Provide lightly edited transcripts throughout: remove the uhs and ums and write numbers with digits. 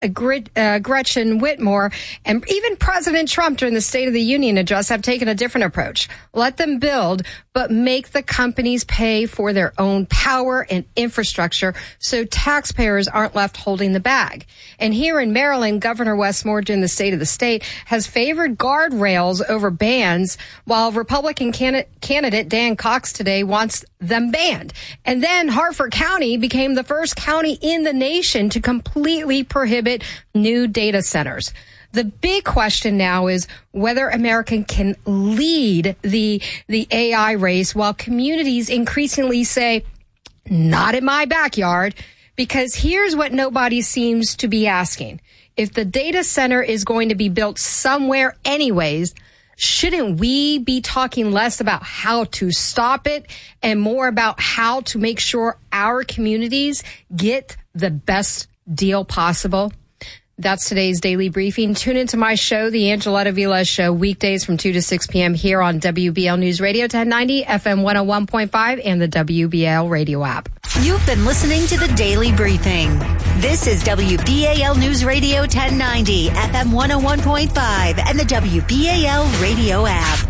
Gretchen Whitmer, and even President Trump during the State of the Union address have taken a different approach. Let them build, but make the companies pay for their own power and infrastructure so taxpayers aren't left holding the bag. And here in Maryland, Governor Wes Moore, during the State of the State, has favored guardrails over bans, while Republican candidate Dan Cox today wants them banned. And then Harford County became the first county in the nation to completely prohibit new data centers. The big question now is whether America can lead the AI race while communities increasingly say, not in my backyard, because here's what nobody seems to be asking. If the data center is going to be built somewhere anyways, shouldn't we be talking less about how to stop it and more about how to make sure our communities get the best deal possible? That's today's Daily Briefing. Tune into my show, The Angeletta Vilez Show, weekdays from 2 to 6 p.m. here on WBL News Radio 1090, FM 101.5, and the WBL radio app. You've been listening to the Daily Briefing. This is WBAL News Radio 1090, FM 101.5, and the WBAL radio app.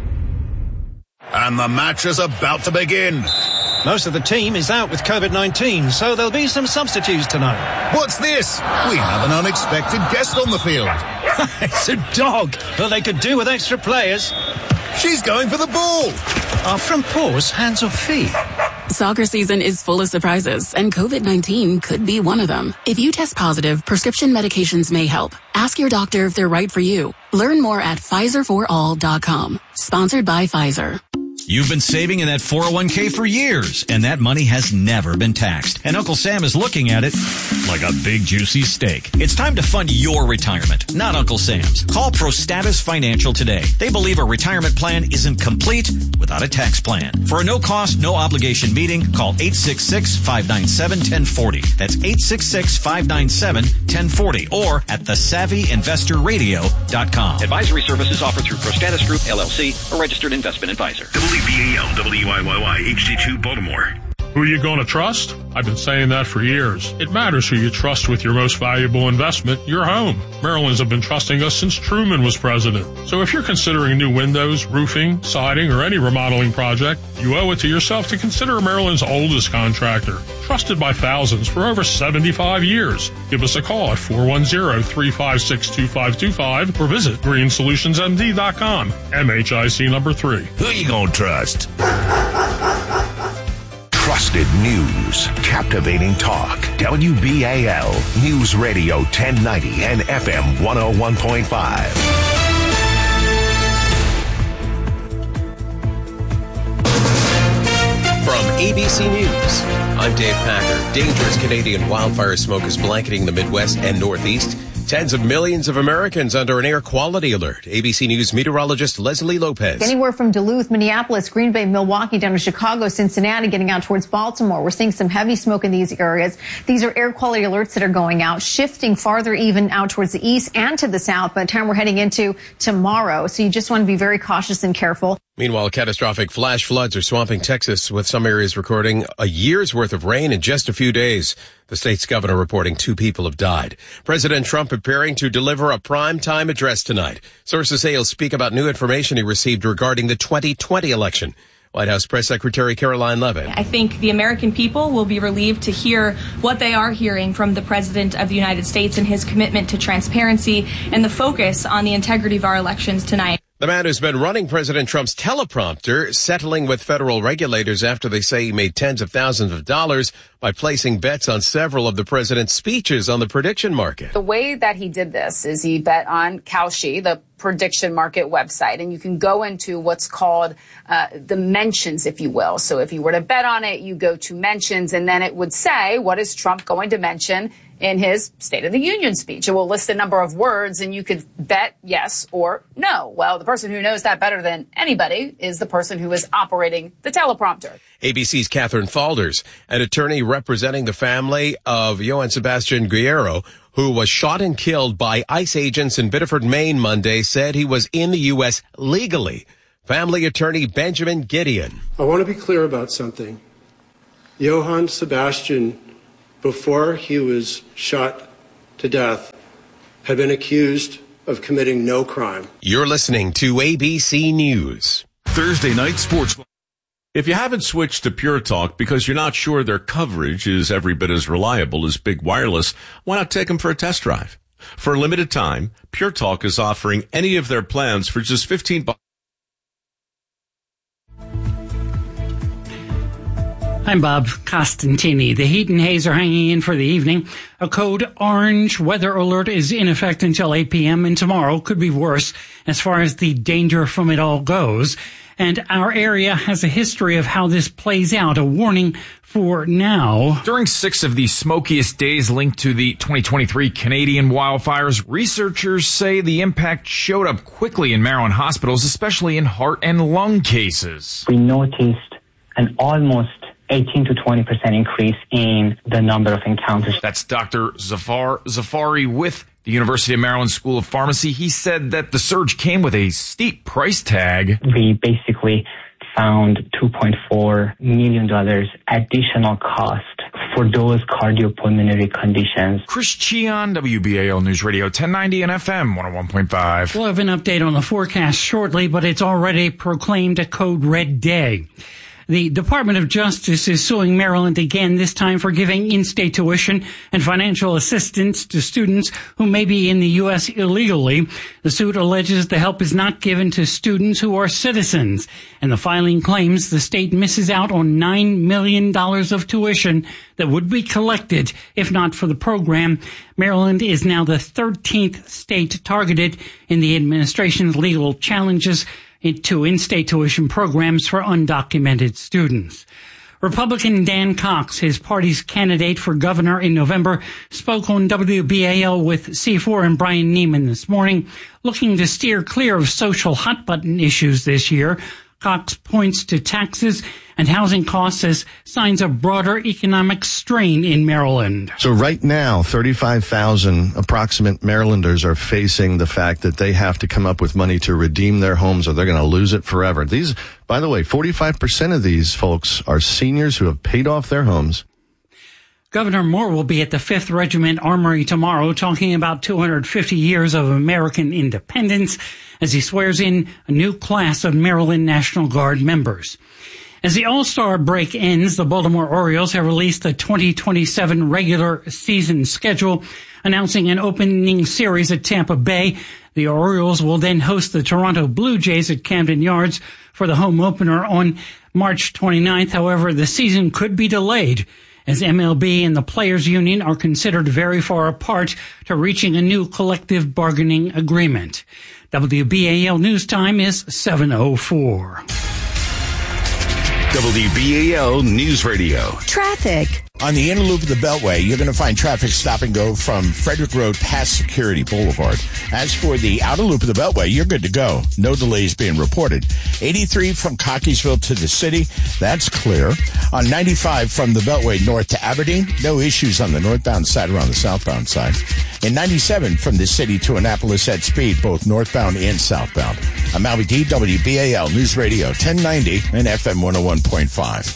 And the match is about to begin. Most of the team is out with COVID-19, so there'll be some substitutes tonight. What's this? We have an unexpected guest on the field. It's a dog. Well, they could do with extra players. She's going for the ball. Are from paws, hands or feet? Soccer season is full of surprises, and COVID-19 could be one of them. If you test positive, prescription medications may help. Ask your doctor if they're right for you. Learn more at PfizerForAll.com. Sponsored by Pfizer. You've been saving in that 401k for years, and that money has never been taxed. And Uncle Sam is looking at it like a big juicy steak. It's time to fund your retirement, not Uncle Sam's. Call ProStatus Financial today. They believe a retirement plan isn't complete without a tax plan. For a no-cost, no-obligation meeting, call 866-597-1040. That's 866-597-1040 or at thesavvyinvestorradio.com. Advisory services offered through ProStatus Group, LLC, a registered investment advisor. WBAL, WIYY, HD2 Baltimore. Who are you going to trust? I've been saying that for years. It matters who you trust with your most valuable investment, your home. Maryland's have been trusting us since Truman was president. So if you're considering new windows, roofing, siding, or any remodeling project, you owe it to yourself to consider Maryland's oldest contractor. Trusted by thousands for over 75 years. Give us a call at 410-356-2525 or visit greensolutionsmd.com. MHIC number 3. Who you gonna trust? Trusted news, captivating talk. WBAL News Radio 1090 and FM 101.5. From ABC News, I'm Dave Packer. Dangerous Canadian wildfire smoke is blanketing the Midwest and Northeast. Tens of millions of Americans under an air quality alert. ABC News meteorologist Leslie Lopez. Anywhere from Duluth, Minneapolis, Green Bay, Milwaukee, down to Chicago, Cincinnati, getting out towards Baltimore. We're seeing some heavy smoke in these areas. These are air quality alerts that are going out, shifting farther even out towards the east and to the south by the time we're heading into tomorrow. So you just want to be very cautious and careful. Meanwhile, catastrophic flash floods are swamping Texas, with some areas recording a year's worth of rain in just a few days. The state's governor reporting 2 people have died. President Trump preparing to deliver a prime-time address tonight. Sources say he'll speak about new information he received regarding the 2020 election. White House Press Secretary Caroline Leavitt. I think the American people will be relieved to hear what they are hearing from the President of the United States and his commitment to transparency and the focus on the integrity of our elections tonight. The man who's been running President Trump's teleprompter, settling with federal regulators after they say he made tens of thousands of dollars by placing bets on several of the president's speeches on the prediction market. The way that he did this is he bet on Kalshi, the prediction market website, and you can go into what's called the mentions, if you will. So if you were to bet on it, you go to mentions, and then it would say, what is Trump going to mention in his State of the Union speech? It will list a number of words, and you could bet yes or no. Well, the person who knows that better than anybody is the person who is operating the teleprompter. ABC's Catherine Falders, an attorney representing the family of Johann Sebastian Guerrero, who was shot and killed by ICE agents in Biddeford, Maine Monday, said he was in the U.S. legally. Family attorney Benjamin Gideon. I want to be clear about something. Johann Sebastian, before he was shot to death had been accused of committing no crime. You're listening to ABC News. Thursday Night Sports. If you haven't switched to Pure Talk because you're not sure their coverage is every bit as reliable as Big Wireless, why not take them for a test drive? For a limited time, Pure Talk is offering any of their plans for just $15. I'm Bob Costantini. The heat and haze are hanging in for the evening. A code orange weather alert is in effect until 8 p.m. and tomorrow could be worse as far as the danger from it all goes. And our area has a history of how this plays out. A warning for now. During 6 of the smokiest days linked to the 2023 Canadian wildfires, researchers say the impact showed up quickly in Maryland hospitals, especially in heart and lung cases. We noticed an almost 18 to 20% increase in the number of encounters. That's Dr. Zafari with the University of Maryland School of Pharmacy. He said that the surge came with a steep price tag. We basically found $2.4 million additional cost for those cardiopulmonary conditions. Chris Cheon, WBAL News Radio 1090 and FM 101.5. We'll have an update on the forecast shortly, but it's already proclaimed a code red day. The Department of Justice is suing Maryland again, this time for giving in-state tuition and financial assistance to students who may be in the U.S. illegally. The suit alleges the help is not given to students who are citizens, and the filing claims the state misses out on $9 million of tuition that would be collected if not for the program. Maryland is now the 13th state targeted in the administration's legal challenges to in-state tuition programs for undocumented students. Republican Dan Cox, his party's candidate for governor in November, spoke on WBAL with C4 and Brian Neiman this morning, looking to steer clear of social hot-button issues this year. Cox points to taxes and housing costs as signs of broader economic strain in Maryland. So right now, 35,000 approximate Marylanders are facing the fact that they have to come up with money to redeem their homes or they're going to lose it forever. These, by the way, 45% of these folks are seniors who have paid off their homes. Governor Moore will be at the 5th Regiment Armory tomorrow talking about 250 years of American independence as he swears in a new class of Maryland National Guard members. As the All-Star break ends, the Baltimore Orioles have released a 2027 regular season schedule, announcing an opening series at Tampa Bay. The Orioles will then host the Toronto Blue Jays at Camden Yards for the home opener on March 29th. However, the season could be delayed, as MLB and the Players Union are considered very far apart to reaching a new collective bargaining agreement. WBAL News Time is 7:04. WBAL News Radio. Traffic. On the inner loop of the Beltway, you're going to find traffic stop and go from Frederick Road past Security Boulevard. As for the outer loop of the Beltway, you're good to go. No delays being reported. 83 from Cockeysville to the city, that's clear. On 95 from the Beltway north to Aberdeen, no issues on the northbound side or on the southbound side. And 97 from the city to Annapolis at speed, both northbound and southbound. I'm Albie D, WBAL News Radio 1090 and FM 101.5.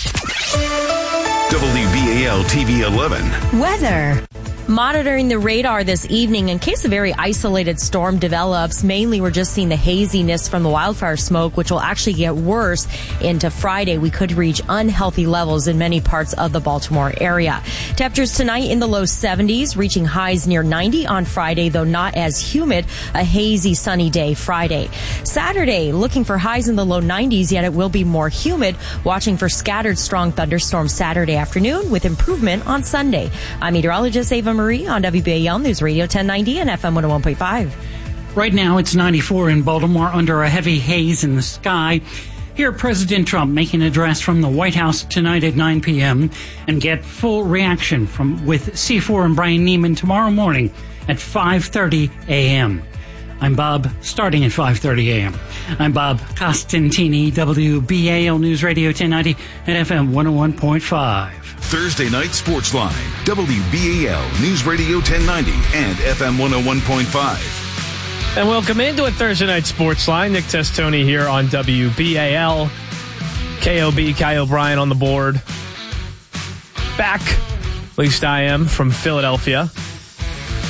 WBAL TV 11. Weather. Monitoring the radar this evening in case a very isolated storm develops. Mainly, we're just seeing the haziness from the wildfire smoke, which will actually get worse into Friday. We could reach unhealthy levels in many parts of the Baltimore area. Temperatures tonight in the low 70s, reaching highs near 90 on Friday, though not as humid. A hazy, sunny day Friday. Saturday, looking for highs in the low 90s, yet it will be more humid. Watching for scattered strong thunderstorms Saturday afternoon with improvement on Sunday. I'm meteorologist Ava Marie on WBAL News Radio 1090 and FM 101.5. Right now it's 94 in Baltimore under a heavy haze in the sky. Hear President Trump make an address from the White House tonight at 9 p.m. and get full reaction with C4 and Brian Neiman tomorrow morning at 5:30 a.m. I'm Bob, starting at 5:30 a.m. I'm Bob Costantini, WBAL News Radio 1090 and FM 101.5. Thursday Night Sports Line, WBAL News Radio 1090 and FM 101.5. And welcome into a Thursday Night Sports Line. Nick Testoni here on WBAL. KOB, Kai O'Brien on the board. Back, at least I am, from Philadelphia.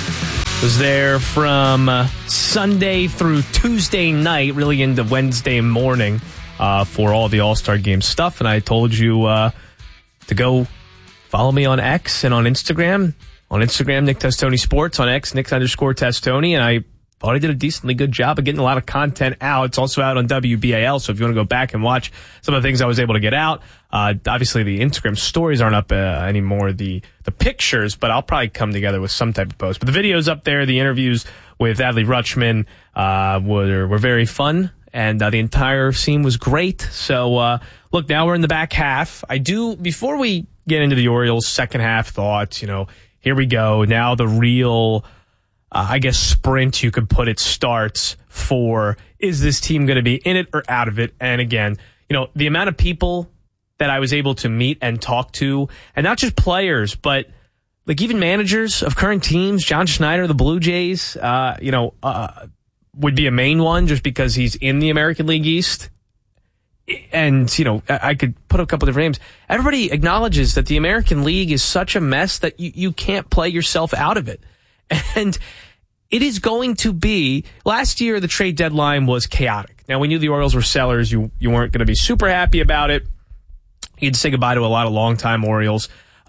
Was there from Sunday through Tuesday night, really into Wednesday morning for all the All-Star Game stuff. And I told you to go follow me on X and on Instagram. On Instagram, Nick Testoni Sports. On X, Nick_Testoni. And I thought I did a decently good job of getting a lot of content out. It's also out on WBAL, so if you want to go back and watch some of the things I was able to get out, obviously the Instagram stories aren't up anymore, the pictures, but I'll probably come together with some type of post. But the video's up there. The interviews with Adley Rutschman were very fun, and the entire scene was great. So, look, now we're in the back half. Before we get into the Orioles' second half thoughts, here we go. Now the real... I guess sprint, you could put it, starts for, is this team going to be in it or out of it? And again, the amount of people that I was able to meet and talk to, and not just players, but like even managers of current teams, John Schneider, the Blue Jays, would be a main one just because he's in the American League East. And, I could put a couple different names. Everybody acknowledges that the American League is such a mess that you can't play yourself out of it. And it is going to be, last year the trade deadline was chaotic. Now we knew the Orioles were sellers. You weren't going to be super happy about it. You had to say goodbye to a lot of longtime Orioles.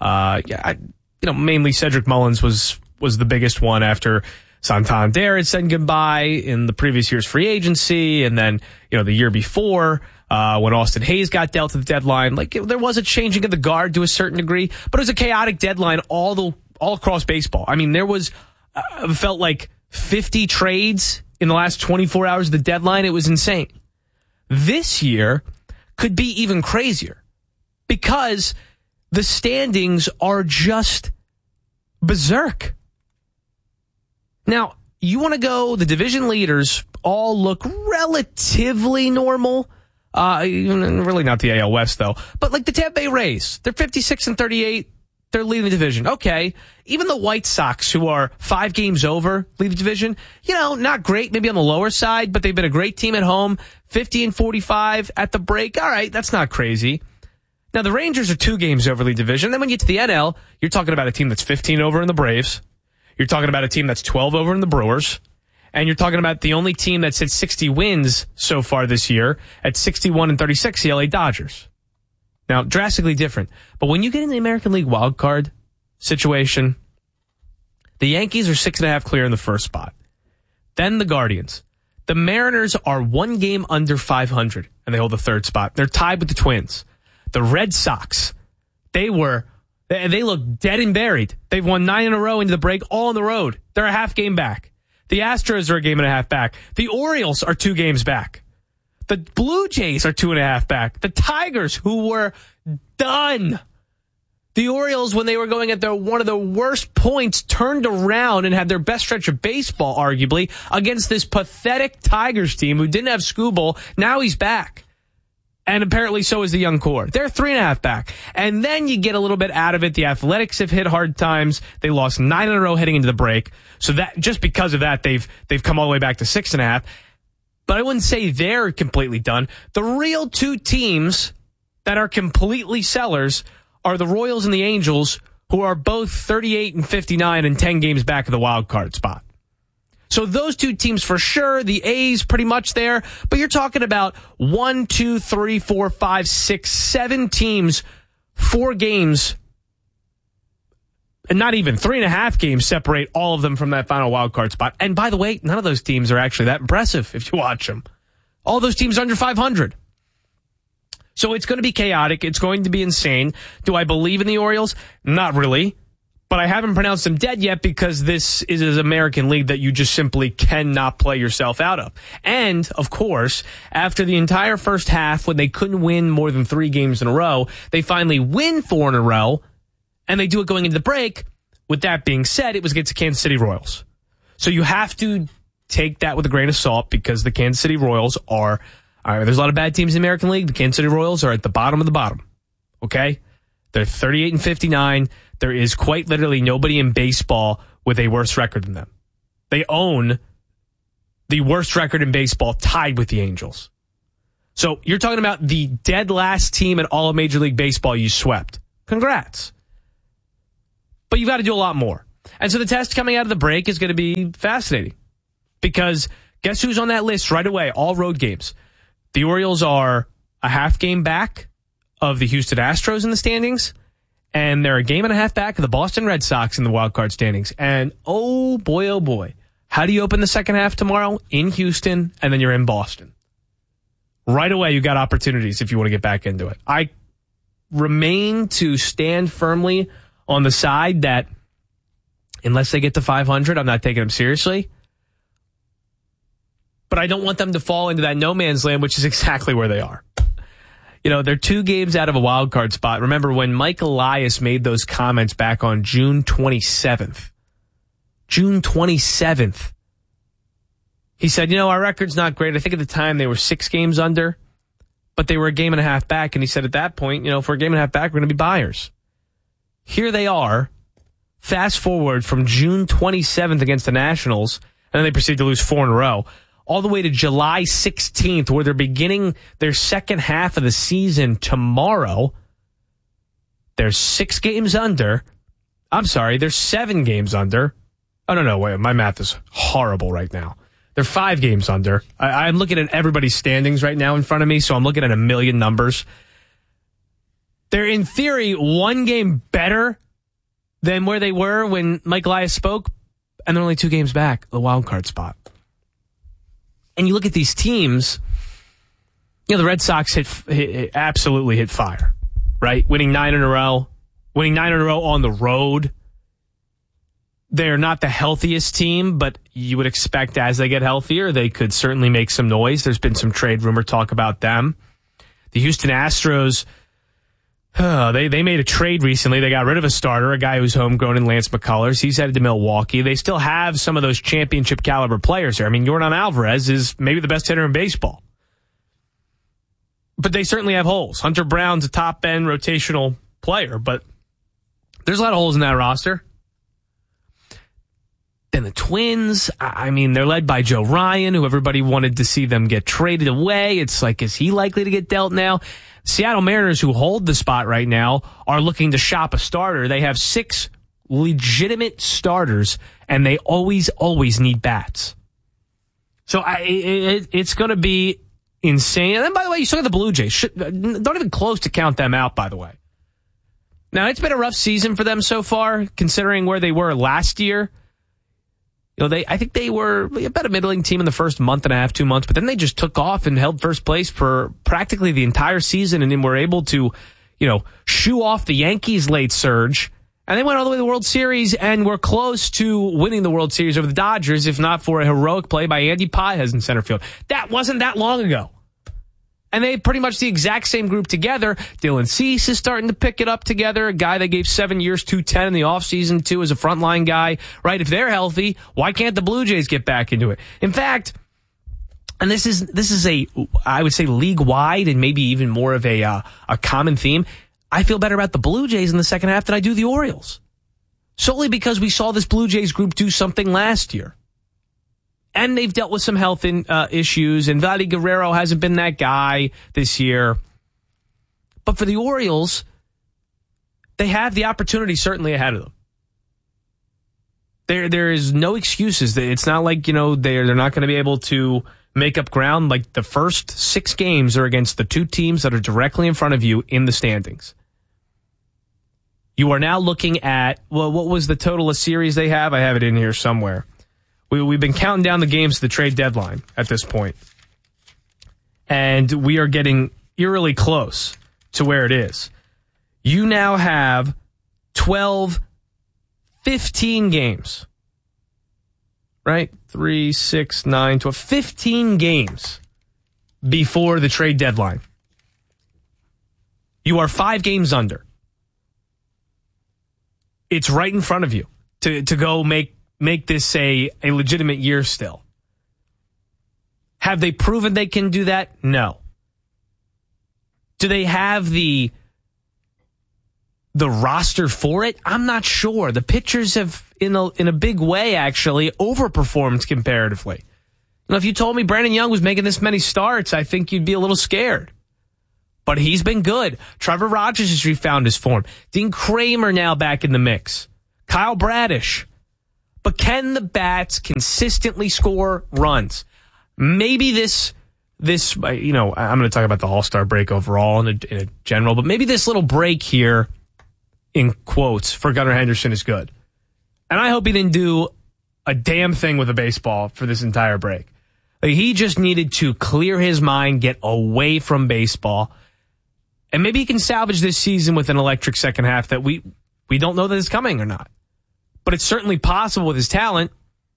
Mainly Cedric Mullins was the biggest one after Santander had said goodbye in the previous year's free agency. And then, the year before, when Austin Hayes got dealt to the deadline, there was a changing of the guard to a certain degree, but it was a chaotic deadline all across baseball. I mean, there was, felt like 50 trades in the last 24 hours of the deadline. It was insane. This year could be even crazier because the standings are just berserk. Now, you want to go, the division leaders all look relatively normal. Really not the AL West, though. But like the Tampa Bay Rays, they're 56-38. They're leading the division. Okay. Even the White Sox, who are 5 games over, lead the division. Not great, maybe on the lower side, but they've been a great team at home. 50-45 at the break. All right, that's not crazy. Now, the Rangers are 2 games over, lead division. Then when you get to the NL, you're talking about a team that's 15 over in the Braves. You're talking about a team that's 12 over in the Brewers. And you're talking about the only team that's hit 60 wins so far this year at 61-36, the LA Dodgers. Now, drastically different. But when you get in the American League wild card situation, the Yankees are 6.5 clear in the first spot. Then the Guardians. The Mariners are 1 game under 500, and they hold the 3rd spot. They're tied with the Twins. The Red Sox, they look dead and buried. They've won 9 in a row into the break, all on the road. They're a half game back. The Astros are a game and a half back. The Orioles are 2 games back. The Blue Jays are 2.5 back. The Tigers, who were done. The Orioles, when they were going at one of the worst points, turned around and had their best stretch of baseball, arguably, against this pathetic Tigers team who didn't have Skubal. Now he's back. And apparently so is the young core. They're 3.5 back. And then you get a little bit out of it. The Athletics have hit hard times. They lost 9 in a row heading into the break. So that, just because of that, they've come all the way back to 6.5. But I wouldn't say they're completely done. The real 2 teams that are completely sellers are the Royals and the Angels, who are both 38-59 and 10 games back of the wild card spot. So those 2 teams for sure. The A's pretty much there. But you're talking about 1, 2, 3, 4, 5, 6, 7 teams, 4 games, and not even 3.5 games separate all of them from that final wild card spot. And by the way, none of those teams are actually that impressive if you watch them. All those teams are under 500. So it's going to be chaotic. It's going to be insane. Do I believe in the Orioles? Not really. But I haven't pronounced them dead yet because this is an American League that you just simply cannot play yourself out of. And, of course, after the entire first half, when they couldn't win more than 3 games in a row, they finally win 4 in a row. And they do it going into the break. With that being said, it was against the Kansas City Royals. So you have to take that with a grain of salt because the Kansas City Royals are, there's a lot of bad teams in the American League. The Kansas City Royals are at the bottom of the bottom. Okay? They're 38-59. There is quite literally nobody in baseball with a worse record than them. They own the worst record in baseball, tied with the Angels. So you're talking about the dead last team in all of Major League Baseball you swept. Congrats. But you've got to do a lot more. And so the test coming out of the break is going to be fascinating because guess who's on that list right away? All road games. The Orioles are a half game back of the Houston Astros in the standings, and they're a game and a half back of the Boston Red Sox in the wild card standings. And oh boy, how do you open the second half tomorrow? In Houston, and then you're in Boston. Right away, you got opportunities if you want to get back into it. I remain to stand firmly on the side that unless they get to 500, I'm not taking them seriously. But I don't want them to fall into that no man's land, which is exactly where they are. You know, they're 2 games out of a wild card spot. Remember when Mike Elias made those comments back on June 27th? June 27th. He said, you know, our record's not great. I think at the time they were 6 games under, but they were a game and a half back. And he said at that point, you know, if we're a game and a half back, we're going to be buyers. Here they are. Fast forward from June 27th against the Nationals, and then they proceed to lose 4 in a row, all the way to July 16th, where they're beginning their second half of the season tomorrow. They're 6 games under. I'm sorry, they're 7 games under. Oh, no, wait, my math is horrible right now. They're 5 games under. I'm looking at everybody's standings right now in front of me, so I'm looking at a million numbers. They're, in theory, 1 game better than where they were when Mike Elias spoke, and they're only 2 games back, the wild card spot. And you look at these teams, you know, the Red Sox absolutely hit fire, right? Winning 9 in a row on the road. They're not the healthiest team, but you would expect as they get healthier, they could certainly make some noise. There's been some trade rumor talk about them. The Houston Astros, they made a trade recently. They got rid of a starter, a guy who's homegrown in Lance McCullers. He's headed to Milwaukee. They still have some of those championship caliber players there. I mean, Yordan Alvarez is maybe the best hitter in baseball. But they certainly have holes. Hunter Brown's a top-end rotational player, but there's a lot of holes in that roster. Then the Twins, I mean, they're led by Joe Ryan, who everybody wanted to see them get traded away. It's like, is he likely to get dealt now? Seattle Mariners, who hold the spot right now, are looking to shop a starter. They have 6 legitimate starters, and they always need bats. So it's going to be insane. And then, by the way, you still got the Blue Jays. Don't even close to count them out, by the way. Now, it's been a rough season for them so far, considering where they were last year. You know, I think they were about a middling team in the first month and a half, 2 months, but then they just took off and held first place for practically the entire season, and then were able to, you know, shoo off the Yankees' late surge, and they went all the way to the World Series and were close to winning the World Series over the Dodgers, if not for a heroic play by Andy Paez in center field. That wasn't that long ago. And they pretty much the exact same group together. Dylan Cease is starting to pick it up together, a guy they gave 7 years, $210 in the offseason to as a frontline guy, right? If they're healthy, why can't the Blue Jays get back into it? In fact, and this is I would say league-wide and maybe even more of a common theme, I feel better about the Blue Jays in the second half than I do the Orioles. Solely because we saw this Blue Jays group do something last year. And they've dealt with some health issues, and Vladdy Guerrero hasn't been that guy this year. But for the Orioles, they have the opportunity certainly ahead of them. There is no excuses. It's not like, you know, they're not going to be able to make up ground. Like the first 6 games are against the 2 teams that are directly in front of you in the standings. You are now looking at, well, what was the total of series they have? I have it in here somewhere. We've been counting down the games to the trade deadline at this point. And we are getting eerily close to where it is. You now have 12, 15 games. Right? 3, 6, 9, 12, 15 games before the trade deadline. You are 5 games under. It's right in front of you to go make this a legitimate year still. Have they proven they can do that? No. Do they have the roster for it? I'm not sure. The pitchers have, in a big way, actually, overperformed comparatively. You know, if you told me Brandon Young was making this many starts, I think you'd be a little scared. But he's been good. Trevor Rogers has refound his form. Dean Kramer now back in the mix. Kyle Bradish. But can the bats consistently score runs? Maybe this, I'm going to talk about the All-Star break overall in a general, but maybe this little break here, in quotes, for Gunnar Henderson is good. And I hope he didn't do a damn thing with a baseball for this entire break. Like, he just needed to clear his mind, get away from baseball, and maybe he can salvage this season with an electric second half that we don't know that is coming or not. But it's certainly possible with his talent.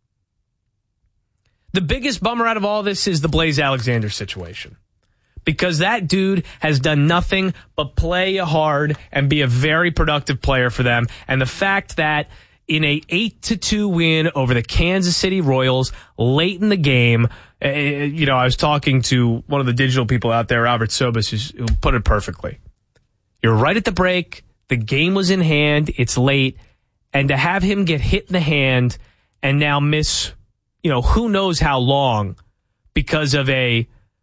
The biggest bummer out of all this is the Blaze Alexander situation. Because that dude has done nothing but play hard and be a very productive player for them. And the fact that in a 8-2 win over the Kansas City Royals late in the game, I was talking to one of the digital people out there, Robert Sobis, who put it perfectly. You're right at the break. The game was in hand. It's late. And to have him get hit in the hand and now miss, who knows how long because of a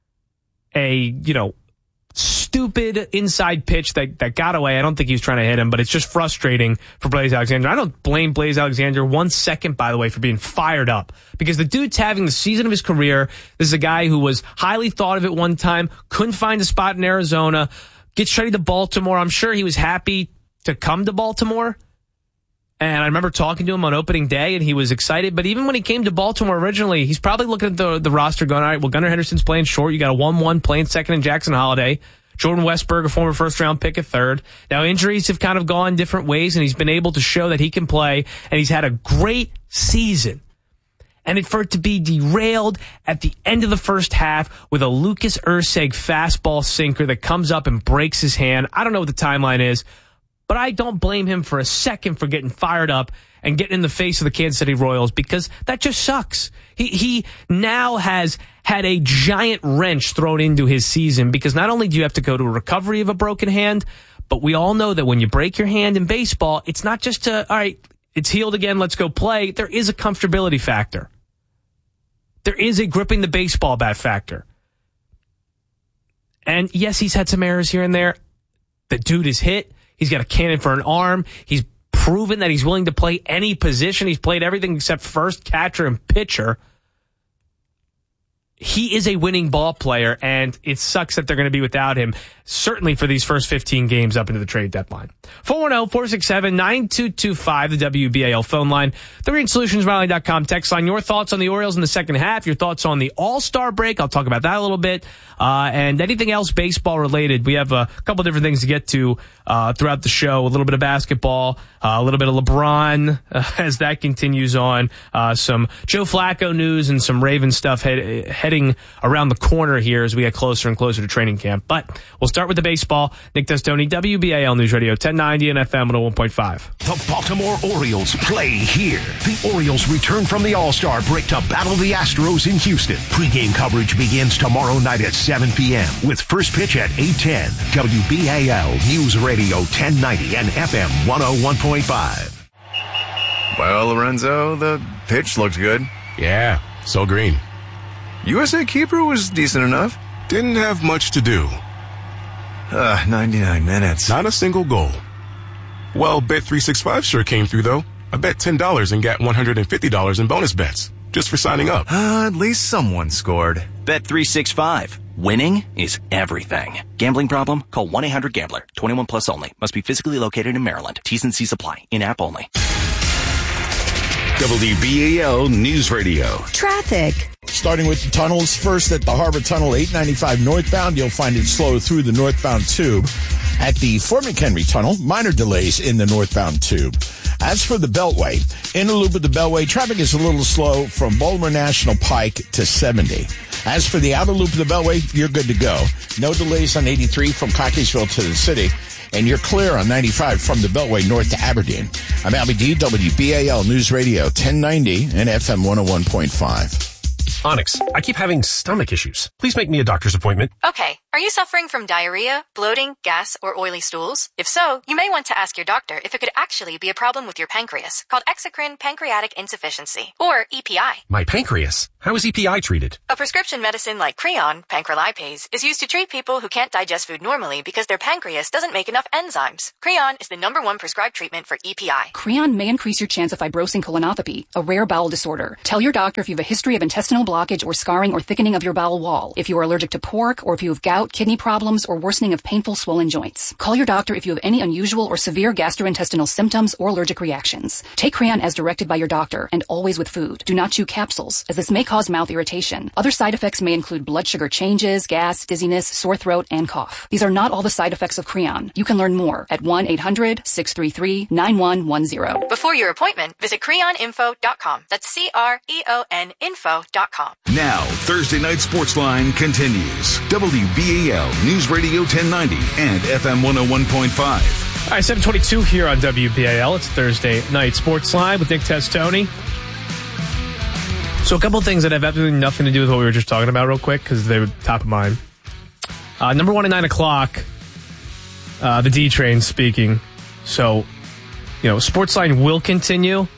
stupid inside pitch that got away. I don't think he was trying to hit him, but it's just frustrating for Blaze Alexander. I don't blame Blaze Alexander 1 second, by the way, for being fired up because the dude's having the season of his career. This is a guy who was highly thought of at one time, couldn't find a spot in Arizona, gets traded to Baltimore. I'm sure he was happy to come to Baltimore. And I remember talking to him on opening day, and he was excited. But even when he came to Baltimore originally, he's probably looking at the roster going, all right, well, Gunnar Henderson's playing short. You got a 1-1 playing second in Jackson Holiday. Jordan Westberg, a former first-round pick, at third. Now, injuries have kind of gone different ways, and he's been able to show that he can play, and he's had a great season. And for it to be derailed at the end of the first half with a Lucas Erceg fastball sinker that comes up and breaks his hand, I don't know what the timeline is, but I don't blame him for a second for getting fired up and getting in the face of the Kansas City Royals because that just sucks. He now has had a giant wrench thrown into his season because not only do you have to go to a recovery of a broken hand, but we all know that when you break your hand in baseball, it's not just all right, it's healed again, let's go play. There is a comfortability factor. There is a gripping the baseball bat factor. And yes, he's had some errors here and there. The dude is hit. He's got a cannon for an arm. He's proven that he's willing to play any position. He's played everything except first, catcher, and pitcher. He is a winning ball player, and it sucks that they're going to be without him, certainly for these first 15 games up into the trade deadline. 410-467-9225, the WBAL phone line. TheGreenSolutionsRally.com text line. Your thoughts on the Orioles in the second half, your thoughts on the All-Star break. I'll talk about that a little bit. And anything else baseball related. We have a couple different things to get to throughout the show. A little bit of basketball, a little bit of LeBron as that continues on. Some Joe Flacco news and some Raven stuff heading around the corner here as we get closer and closer to training camp. But we'll start with the baseball. Nick Testoni, WBAL News Radio 1090 and FM 101.5. The Baltimore Orioles play here. The Orioles return from the All-Star break to battle the Astros in Houston. Pre-game coverage begins tomorrow night at 7 p.m. with first pitch at 8:10. WBAL News Radio 1090 and FM 101.5. Well, Lorenzo, the pitch looked good. Yeah, so green. USA Keeper was decent enough. Didn't have much to do. 99 minutes. Not a single goal. Well, Bet365 sure came through, though. I bet $10 and got $150 in bonus bets just for signing up. At least someone scored. Bet365. Winning is everything. Gambling problem? Call 1-800-GAMBLER. 21 plus only. Must be physically located in Maryland. T's and C's apply. In-app only. WBAL News Radio. Traffic. Starting with the tunnels, first at the Harbor Tunnel 895 northbound, you'll find it slow through the northbound tube. At the Fort McHenry Tunnel, minor delays in the northbound tube. As for the Beltway, in the loop of the Beltway, traffic is a little slow from Baltimore National Pike to 70. As for the outer loop of the Beltway, you're good to go. No delays on 83 from Cockeysville to the city. And you're clear on 95 from the Beltway north to Aberdeen. I'm Albie D, WBAL News Radio 1090 and FM 101.5. Onyx, I keep having stomach issues. Please make me a doctor's appointment. Okay. Are you suffering from diarrhea, bloating, gas, or oily stools? If so, you may want to ask your doctor if it could actually be a problem with your pancreas, called exocrine pancreatic insufficiency, or EPI. My pancreas? How is EPI treated? A prescription medicine like Creon, pancrelipase, is used to treat people who can't digest food normally because their pancreas doesn't make enough enzymes. Creon is the #1 prescribed treatment for EPI. Creon may increase your chance of fibrosing colonopathy, a rare bowel disorder. Tell your doctor if you have a history of intestinal blockage or scarring or thickening of your bowel wall, if you are allergic to pork, or if you have gout, kidney problems, or worsening of painful swollen joints. Call your doctor if you have any unusual or severe gastrointestinal symptoms or allergic reactions. Take Creon as directed by your doctor and always with food. Do not chew capsules, as this may cause mouth irritation. Other side effects may include blood sugar changes, gas, dizziness, sore throat, and cough. These are not all the side effects of Creon. You can learn more at 1-800-633-9110. Before your appointment, visit creoninfo.com. That's CREON info.com. Now, Thursday Night Sportsline continues. WBAL News Radio 1090 and FM 101.5. All right, 7:22 here on WBAL. It's Thursday Night Sportsline with Nick Testoni. So a couple of things that have absolutely nothing to do with what we were just talking about real quick, because they were top of mind. Number one at 9 o'clock, the D-Train speaking. So, Sportsline will continue.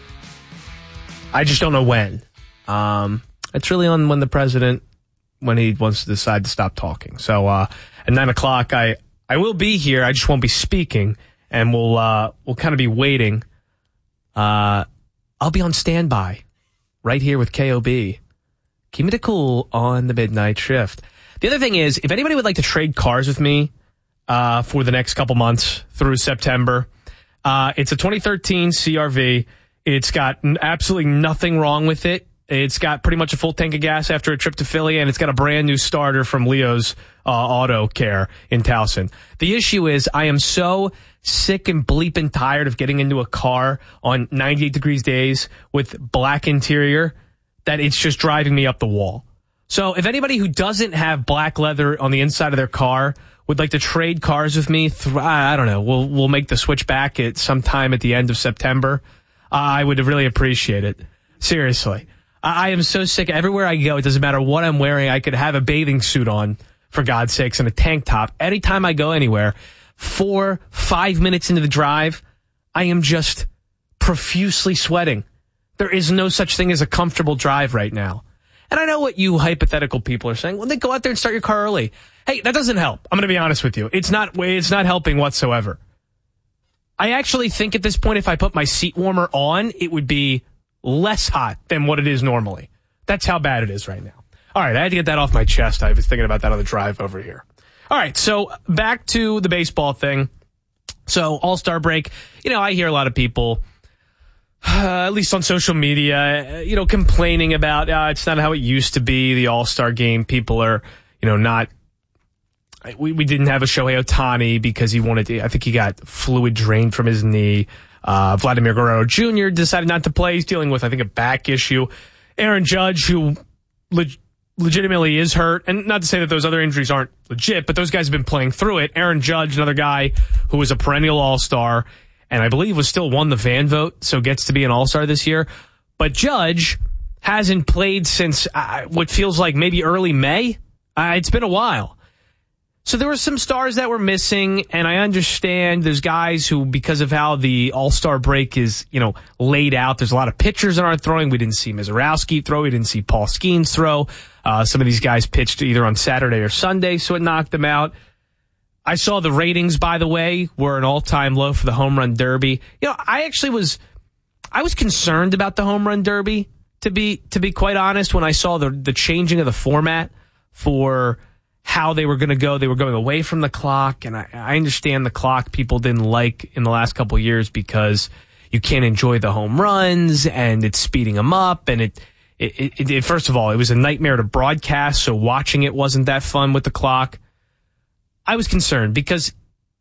I just don't know when. It's really on when the president, when he wants to decide to stop talking. So at 9 o'clock, I will be here. I just won't be speaking, and we'll kind of be waiting. I'll be on standby. Right here with KOB. Keep it cool on the midnight shift. The other thing is, if anybody would like to trade cars with me for the next couple months through September, it's a 2013 CRV. It's got absolutely nothing wrong with it. It's got pretty much a full tank of gas after a trip to Philly, and it's got a brand new starter from Leo's Auto Care in Towson. The issue is, I am so sick and bleeping tired of getting into a car on 98 degrees days with black interior that it's just driving me up the wall. So if anybody who doesn't have black leather on the inside of their car would like to trade cars with me, I don't know, we'll make the switch back at some time at the end of September. I would really appreciate it. Seriously. I am so sick. Everywhere I go, it doesn't matter what I'm wearing. I could have a bathing suit on, for God's sakes, and a tank top. Anytime I go anywhere, 4-5 minutes into the drive, I am just profusely sweating. There is no such thing as a comfortable drive right now. And I know what you hypothetical people are saying. Well, then go out there and start your car early. Hey, that doesn't help. I'm going to be honest with you. It's not helping whatsoever. I actually think at this point, if I put my seat warmer on, it would be less hot than what it is normally. That's how bad it is right now. All right, I had to get that off my chest. I was thinking about that on the drive over here. All right, so back to the baseball thing. So All-Star break, I hear a lot of people, at least on social media, complaining about it's not how it used to be, the All-Star game. People are, not. We didn't have a Shohei Ohtani because I think he got fluid drained from his knee. Vladimir Guerrero Jr. decided not to play. He's dealing with, I think, a back issue. Aaron Judge, who legitimately is hurt, and not to say that those other injuries aren't legit, but those guys have been playing through it. Aaron Judge, another guy who was a perennial All-Star, and I believe was still won the fan vote, so gets to be an All-Star this year. But Judge hasn't played since what feels like maybe early May. It's been a while. So there were some stars that were missing, and I understand there's guys who, because of how the All-Star break is, laid out, there's a lot of pitchers that aren't throwing. We didn't see Mizorowski throw. We didn't see Paul Skeens throw. Some of these guys pitched either on Saturday or Sunday, so it knocked them out. I saw the ratings, by the way, were an all-time low for the Home Run Derby. I was concerned about the Home Run Derby, to be quite honest, when I saw the changing of the format for how they were going to go. They were going away from the clock, and I understand the clock people didn't like in the last couple of years because you can't enjoy the home runs, and it's speeding them up, and it first of all, it was a nightmare to broadcast, so watching it wasn't that fun with the clock. I was concerned because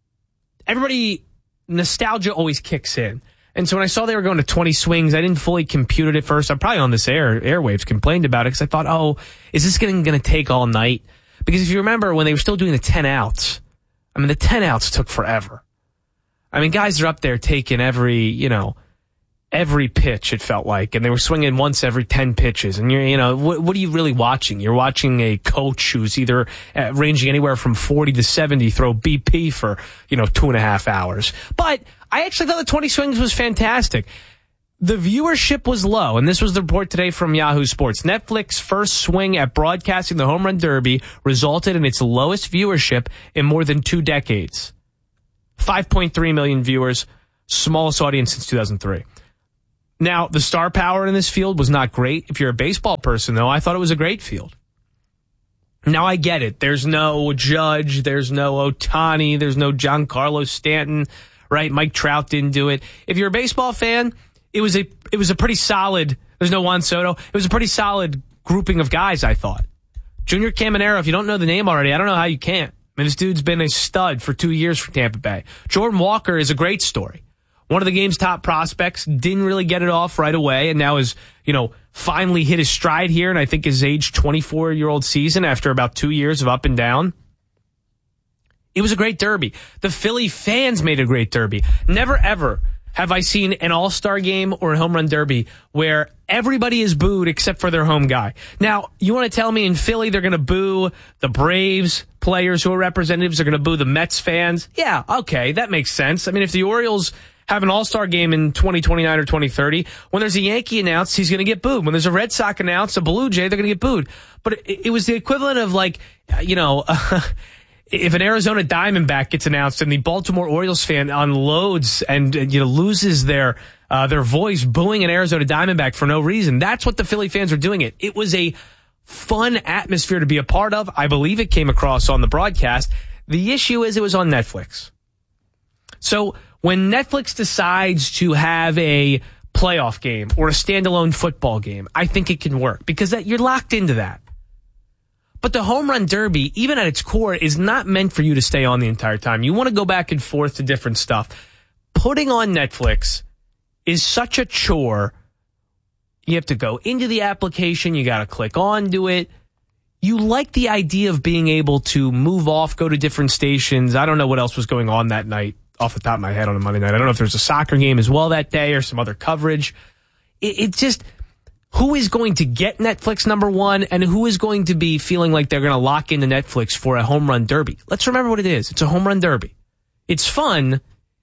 nostalgia always kicks in. And so when I saw they were going to 20 swings, I didn't fully compute it at first. I probably on this airwaves complained about it because I thought, is this going to take all night? Because if you remember when they were still doing the 10 outs, the 10 outs took forever. Guys are up there taking every pitch, it felt like, and they were swinging once every 10 pitches. And what are you really watching? You're watching a coach who's either ranging anywhere from 40 to 70 throw BP for, 2.5 hours. But I actually thought the 20 swings was fantastic. the viewership was low, and this was the report today from Yahoo Sports. Netflix's first swing at broadcasting the Home Run Derby resulted in its lowest viewership in more than 2 decades. 5.3 million viewers, smallest audience since 2003. Now, the star power in this field was not great. If you're a baseball person, though, I thought it was a great field. Now, I get it. There's no Judge, there's no Ohtani, there's no Giancarlo Stanton, right? Mike Trout didn't do it. If you're a baseball fan, it was a pretty solid, there's no Juan Soto, it was a pretty solid grouping of guys, I thought. Junior Caminero, if you don't know the name already, I don't know how you can't. I mean, this dude's been a stud for 2 years for Tampa Bay. Jordan Walker is a great story. One of the game's top prospects, didn't really get it off right away, and now is, finally hit his stride here, and I think his age 24-year-old season after about 2 years of up and down. It was a great derby. The Philly fans made a great derby. Never, ever have I seen an all-star game or a home run derby where everybody is booed except for their home guy. Now, you want to tell me in Philly they're going to boo the Braves players who are representatives, they're going to boo the Mets fans? Yeah, okay, that makes sense. I mean, if the Orioles have an all-star game in 2029 or 2030, when there's a Yankee announced, he's going to get booed. When there's a Red Sox announced, a Blue Jay, they're going to get booed. But it was the equivalent of if an Arizona Diamondback gets announced and the Baltimore Orioles fan unloads and loses their voice booing an Arizona Diamondback for no reason, that's what the Philly fans are doing. It was a fun atmosphere to be a part of. I believe it came across on the broadcast. The issue is it was on Netflix. So when Netflix decides to have a playoff game or a standalone football game, I think it can work because you're locked into that. But the home run derby, even at its core, is not meant for you to stay on the entire time. You want to go back and forth to different stuff. Putting on Netflix is such a chore. You have to go into the application. You got to click on to it. You like the idea of being able to move off, go to different stations. I don't know what else was going on that night off the top of my head on a Monday night. I don't know if there's a soccer game as well that day or some other coverage. It just... Who is going to get Netflix, number one, and who is going to be feeling like they're going to lock into Netflix for a home run derby? Let's remember what it is. It's a home run derby. It's fun.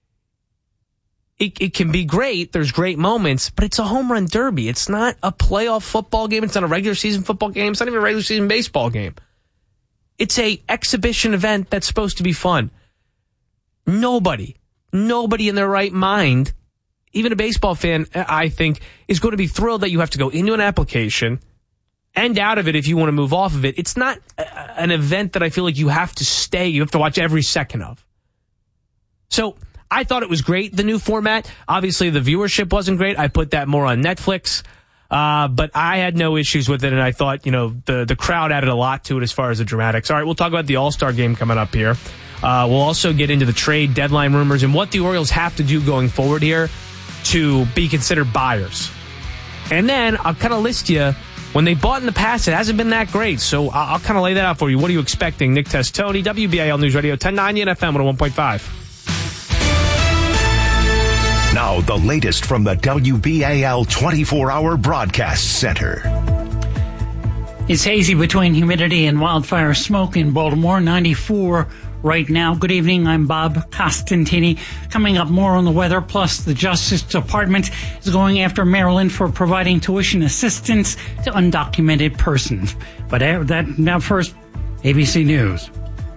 It can be great. There's great moments, but it's a home run derby. It's not a playoff football game. It's not a regular season football game. It's not even a regular season baseball game. It's a exhibition event that's supposed to be fun. Nobody in their right mind, even a baseball fan, I think, is going to be thrilled that you have to go into an application and out of it if you want to move off of it. It's not an event that I feel like you have to stay, you have to watch every second of. So I thought it was great, the new format. Obviously, the viewership wasn't great. I put that more on Netflix. But I had no issues with it, and I thought, the crowd added a lot to it as far as the dramatics. All right, we'll talk about the All-Star game coming up here. We'll also get into the trade deadline rumors and what the Orioles have to do going forward here to be considered buyers. And then I'll kind of list you, when they bought in the past, it hasn't been that great. So I'll kind of lay that out for you. What are you expecting? Nick Testoni, WBAL News Radio 1090 and FM 101.5. Now the latest from the WBAL 24-hour broadcast center. It's hazy between humidity and wildfire smoke in Baltimore, 94 right now. Good evening, I'm Bob Costantini. Coming up, more on the weather, plus the Justice Department is going after Maryland for providing tuition assistance to undocumented persons. But now first, ABC News.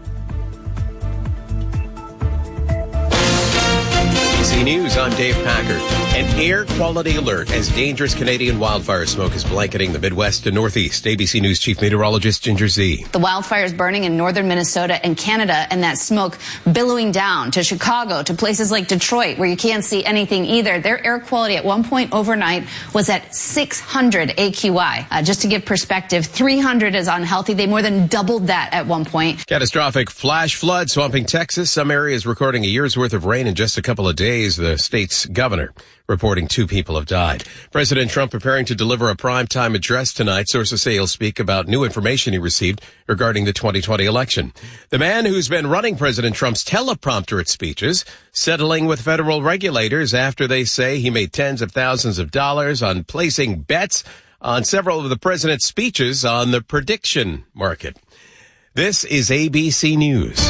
ABC News, I'm Dave Packard. An air quality alert as dangerous Canadian wildfire smoke is blanketing the Midwest and Northeast. ABC News Chief Meteorologist Ginger Z. The wildfires burning in northern Minnesota and Canada, and that smoke billowing down to Chicago, to places like Detroit, where you can't see anything either. Their air quality at one point overnight was at 600 AQI. Just to give perspective, 300 is unhealthy. They more than doubled that at one point. Catastrophic flash flood swamping Texas. Some areas recording a year's worth of rain in just a couple of days. The state's governor reporting 2 people have died. President Trump preparing to deliver a primetime address tonight. Sources say he'll speak about new information he received regarding the 2020 election. The man who's been running President Trump's teleprompter at speeches, settling with federal regulators after they say he made tens of thousands of dollars on placing bets on several of the president's speeches on the prediction market. This is ABC News.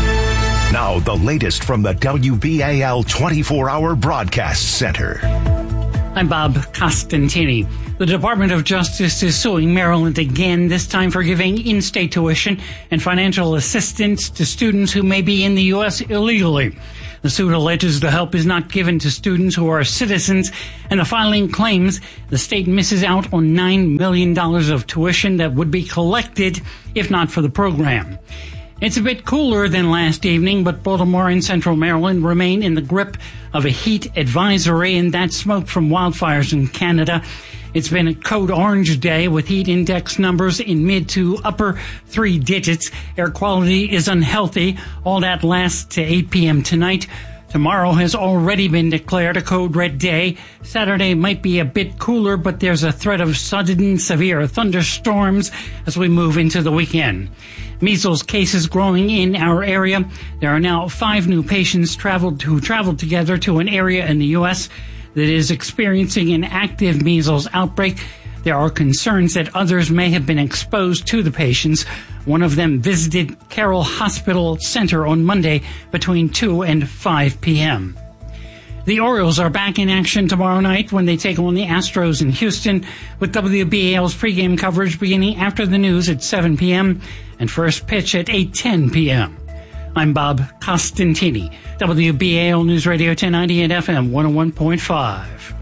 Now, the latest from the WBAL 24-hour broadcast center. I'm Bob Costantini. The Department of Justice is suing Maryland again, this time for giving in-state tuition and financial assistance to students who may be in the U.S. illegally. The suit alleges the help is not given to students who are citizens, and the filing claims the state misses out on $9 million of tuition that would be collected if not for the program. It's a bit cooler than last evening, but Baltimore and Central Maryland remain in the grip of a heat advisory, and that smoke from wildfires in Canada. It's been a code orange day with heat index numbers in mid to upper 3 digits. Air quality is unhealthy. All that lasts to 8 p.m. tonight. Tomorrow has already been declared a code red day. Saturday might be a bit cooler, but there's a threat of sudden severe thunderstorms as we move into the weekend. Measles cases growing in our area. There are now 5 new patients who traveled together to an area in the U.S. that is experiencing an active measles outbreak. There are concerns that others may have been exposed to the patients. One of them visited Carroll Hospital Center on Monday between 2 and 5 p.m. The Orioles are back in action tomorrow night when they take on the Astros in Houston, with WBAL's pregame coverage beginning after the news at 7 p.m. and first pitch at 8:10 p.m. I'm Bob Costantini, WBAL News Radio 1090 and FM 101.5.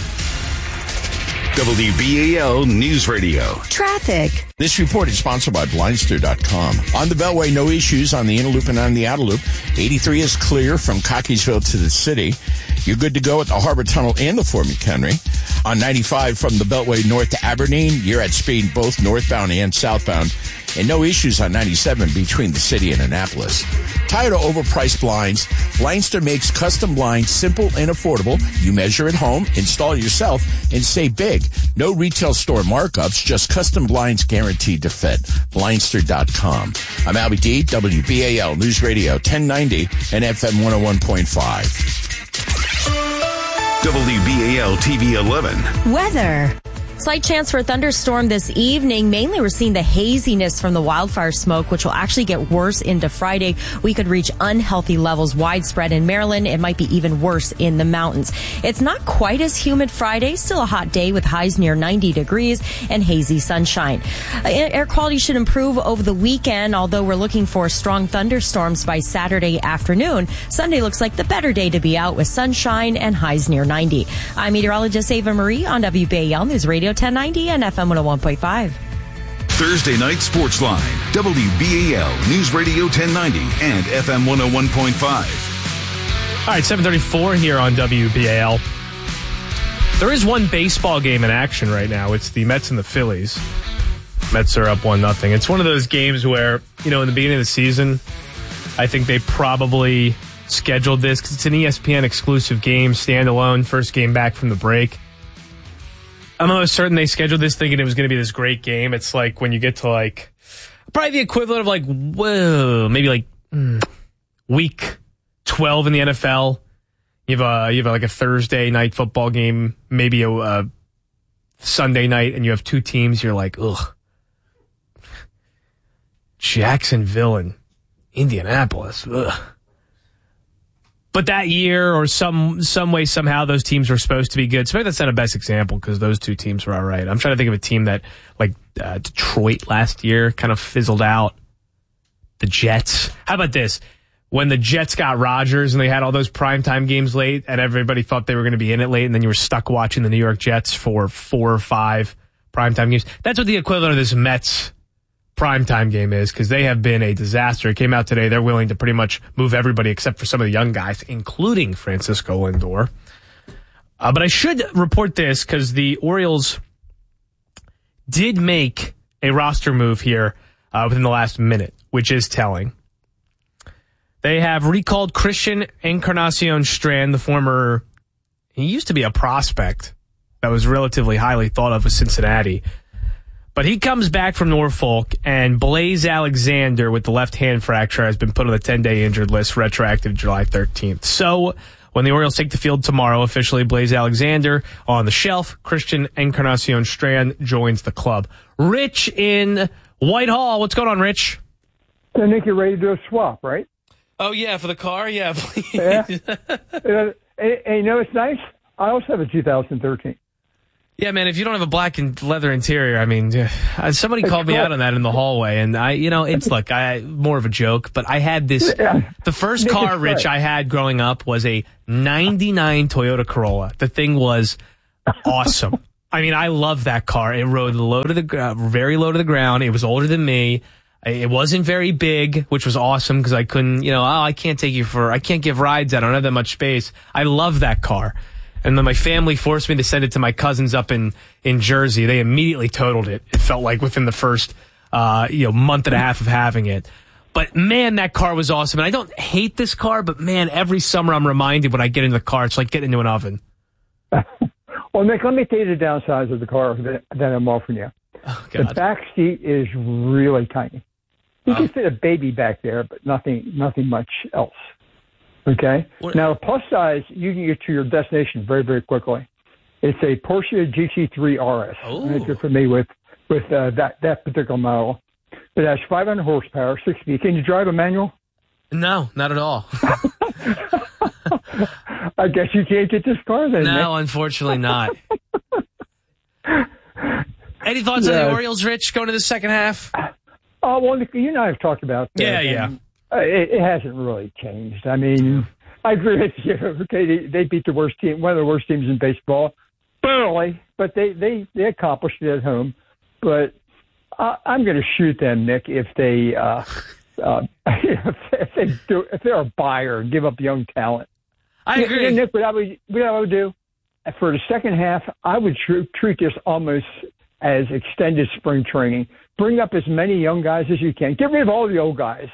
WBAL News Radio. Traffic. This report is sponsored by Blindster.com. On the Beltway, no issues on the inner loop and on the outer loop. 83 is clear from Cockeysville to the city. You're good to go at the Harbor Tunnel and the Fort McHenry. On 95 from the Beltway north to Aberdeen, you're at speed both northbound and southbound. And no issues on 97 between the city and Annapolis. Tired of overpriced blinds? Blindster makes custom blinds simple and affordable. You measure at home, install yourself, and save big. No retail store markups, just custom blinds guaranteed to fit. Blindster.com. I'm Albie D, WBAL News Radio 1090 and FM 101.5. WBAL TV 11. Weather. Slight chance for a thunderstorm this evening. Mainly we're seeing the haziness from the wildfire smoke, which will actually get worse into Friday. We could reach unhealthy levels widespread in Maryland. It might be even worse in the mountains. It's not quite as humid Friday. Still a hot day with highs near 90 degrees and hazy sunshine. Air quality should improve over the weekend, although we're looking for strong thunderstorms by Saturday afternoon. Sunday looks like the better day to be out with sunshine and highs near 90. I'm meteorologist Ava Marie on WBAL News Radio 1090 and FM 101.5. Thursday night sports line. WBAL News Radio 1090 and FM 101.5. All right, 7:34 here on WBAL. There is one baseball game in action right now. It's the Mets and the Phillies. Mets are up 1-0. It's one of those games where, in the beginning of the season, I think they probably scheduled this because it's an ESPN exclusive game, standalone, first game back from the break. I'm almost certain they scheduled this thinking it was going to be this great game. It's like when you get to probably the equivalent of maybe week 12 in the NFL. You have a Thursday night football game, maybe a Sunday night, and you have two teams. You're like, ugh. Jacksonville and Indianapolis, ugh. But that year, or some way, somehow, those teams were supposed to be good. So maybe that's not a best example because those two teams were all right. I'm trying to think of a team that, Detroit last year, kind of fizzled out. The Jets. How about this? When the Jets got Rodgers and they had all those primetime games late and everybody thought they were going to be in it late and then you were stuck watching the New York Jets for 4 or 5 primetime games. That's what the equivalent of this Mets primetime game is, because they have been a disaster. It came out today. They're willing to pretty much move everybody except for some of the young guys, including Francisco Lindor. But I should report this because the Orioles did make a roster move here within the last minute, which is telling. They have recalled Christian Encarnacion Strand, he used to be a prospect that was relatively highly thought of with Cincinnati. But he comes back from Norfolk, and Blaze Alexander with the left hand fracture has been put on the 10-day injured list, retroactive July 13th. So when the Orioles take the field tomorrow, officially Blaze Alexander on the shelf, Christian Encarnacion Strand joins the club. Rich in Whitehall. What's going on, Rich? I think you're ready to do a swap, right? Oh, yeah, for the car? Yeah, please. Yeah. Hey, it's nice? I also have a 2013. Yeah, man, if you don't have a black and leather interior, I mean, somebody called me out on that in the hallway, and it's more of a joke, but I had this, the first car, Rich, I had growing up was a 99 Toyota Corolla. The thing was awesome. I mean, I love that car. It rode very low to the ground. It was older than me. It wasn't very big, which was awesome because I couldn't, I can't give rides. I don't have that much space. I love that car. And then my family forced me to send it to my cousins up in Jersey. They immediately totaled it. It felt like within the first, month and a half of having it. But man, that car was awesome. And I don't hate this car, but man, every summer I'm reminded when I get into the car, it's like getting into an oven. Well, Nick, let me tell you the downsides of the car that I'm offering you. Oh, the back seat is really tiny. You can fit a baby back there, but nothing much else. Okay. Now, the plus size, you can get to your destination very, very quickly. It's a Porsche GT3 RS. Oh. If you're familiar with that particular model, it has 500 horsepower, 6 speed. Can you drive a manual? No, not at all. I guess you can't get this car then. No, Nick. Unfortunately not. Any thoughts on the Orioles, Rich, going to the second half? Well, you and I have talked about that. Yeah. It hasn't really changed. I mean, I agree with you. Okay, they beat one of the worst teams in baseball, barely, but they accomplished it at home. But I'm going to shoot them, Nick, if they're a buyer and give up young talent. I agree. Nick, what I would do for the second half, I would treat this almost as extended spring training. Bring up as many young guys as you can. Get rid of all the old guys.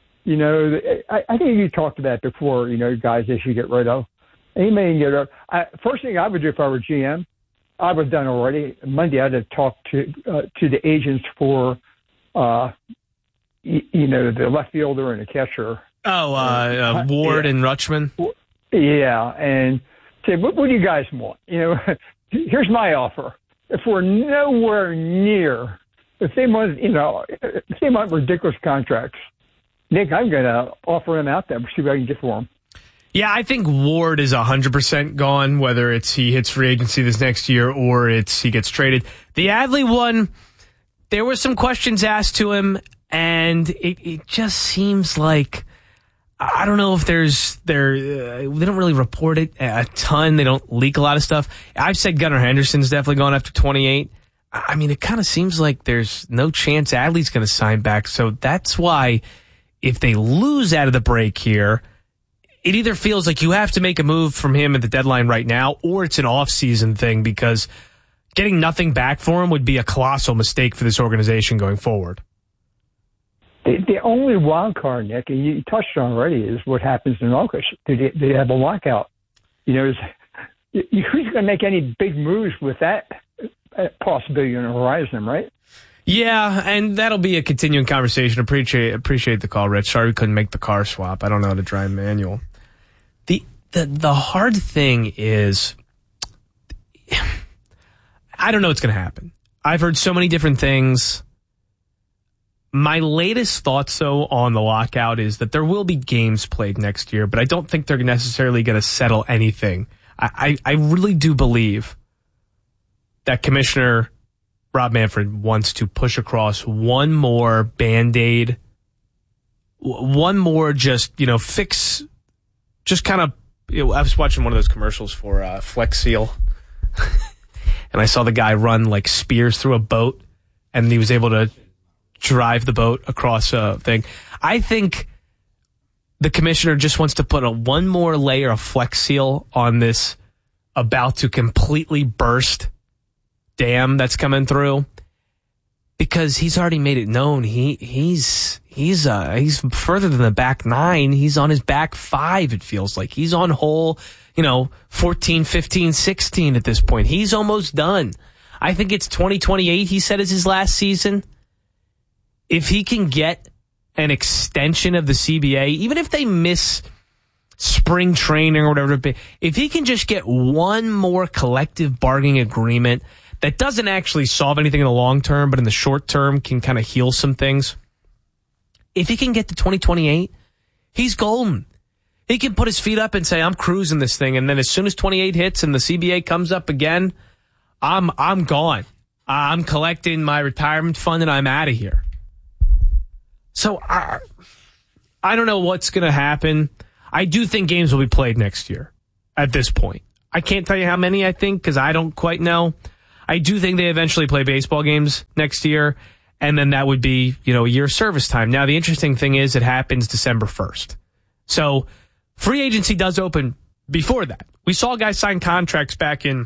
I think you talked about before, guys they should get rid of. First thing I would do if I were GM, I would have done already. Monday I'd have talked to the agents for, the left fielder and the catcher. Ward and Rutschman? Yeah, and say, what do you guys want? Here's my offer. If we're nowhere near, if they want ridiculous contracts, Nick, I'm going to offer them out there, see what I can get for them. Yeah, I think Ward is 100% gone, whether it's he hits free agency this next year or it's he gets traded. The Adley one, there were some questions asked to him, and it just seems like, I don't know if they don't really report it a ton. They don't leak a lot of stuff. I've said Gunnar Henderson's definitely gone after 28. I mean, it kind of seems like there's no chance Adley's going to sign back. So that's why if they lose out of the break here, it either feels like you have to make a move from him at the deadline right now, or it's an off-season thing, because getting nothing back for him would be a colossal mistake for this organization going forward. The only wild card, Nick, and you touched on already, is what happens in August. They have a lockout. Who's going to make any big moves with that possibility on the horizon, right? Yeah, and that'll be a continuing conversation. Appreciate the call, Rich. Sorry we couldn't make the car swap. I don't know how to drive manual. The hard thing is, I don't know what's going to happen. I've heard so many different things. My latest thoughts, though, on the lockout is that there will be games played next year, but I don't think they're necessarily going to settle anything. I really do believe that Commissioner Rob Manfred wants to push across one more Band-Aid, one more fix, just kind of, I was watching one of those commercials for Flex Seal, and I saw the guy run like spears through a boat, and he was able to drive the boat across a thing. I think the commissioner just wants to put one more layer of Flex Seal on this about to completely burst dam that's coming through, because he's already made it known he's further than the back 9. He's on his back 5. It feels like he's on hole 14, 15, 16 at this point. He's almost done. I think it's 2028. He said is his last season. If he can get an extension of the CBA, even if they miss spring training or whatever, if he can just get one more collective bargaining agreement that doesn't actually solve anything in the long term, but in the short term can kind of heal some things. If he can get to 2028, he's golden. He can put his feet up and say, I'm cruising this thing. And then as soon as 28 hits and the CBA comes up again, I'm gone. I'm collecting my retirement fund and I'm out of here. So I don't know what's going to happen. I do think games will be played next year at this point. I can't tell you how many I think because I don't quite know. I do think they eventually play baseball games next year, and then that would be, a year of service time. Now, the interesting thing is it happens December 1st. So free agency does open before that. We saw guys sign contracts back in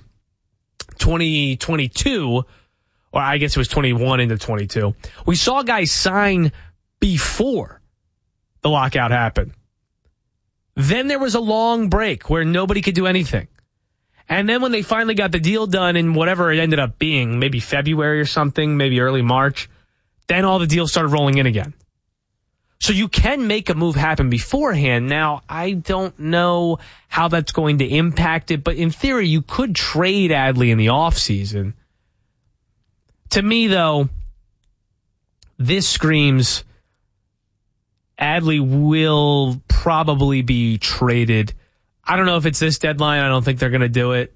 2022, or I guess it was 21 into 22. We saw guys sign before the lockout happened. Then there was a long break where nobody could do anything. And then when they finally got the deal done in whatever it ended up being, maybe February or something, maybe early March, then all the deals started rolling in again. So you can make a move happen beforehand. Now, I don't know how that's going to impact it, but in theory, you could trade Adley in the offseason. To me, though, this screams Adley will probably be traded. I don't know if it's this deadline. I don't think they're going to do it.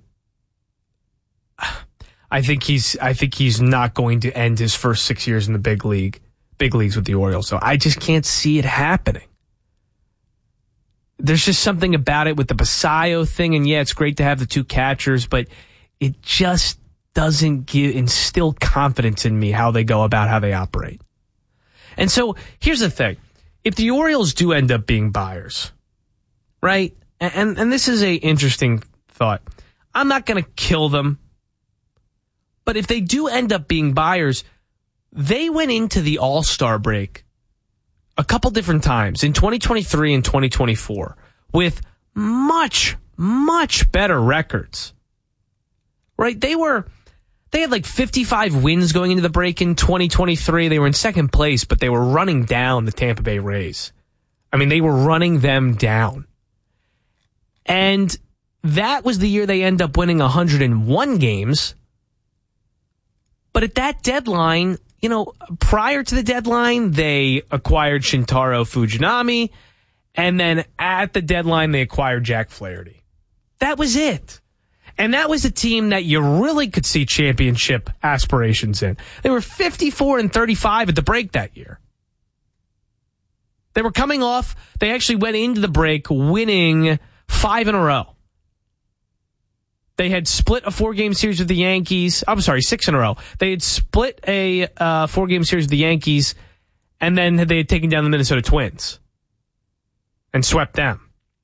I think he's not going to end his first 6 years in the big leagues with the Orioles. So I just can't see it happening. There's just something about it with the Basayo thing, and yeah, it's great to have the two catchers, but it just doesn't instill confidence in me how they go about how they operate. And so here's the thing. If the Orioles do end up being buyers, right? And this is a interesting thought. I'm not going to kill them. But if they do end up being buyers, they went into the All-Star break a couple different times in 2023 and 2024 with much, much better records. Right? They had like 55 wins going into the break in 2023. They were in second place, but they were running down the Tampa Bay Rays. I mean, they were running them down. And that was the year they end up winning 101 games. But at that deadline, prior to the deadline, they acquired Shintaro Fujinami. And then at the deadline, they acquired Jack Flaherty. That was it. And that was a team that you really could see championship aspirations in. They were 54-35 at the break that year. They were coming off. They actually went into the break winning 5 in a row. They had split a 4-game series with the Yankees. I'm sorry, 6 in a row. They had split a 4-game series with the Yankees, and then they had taken down the Minnesota Twins and swept them.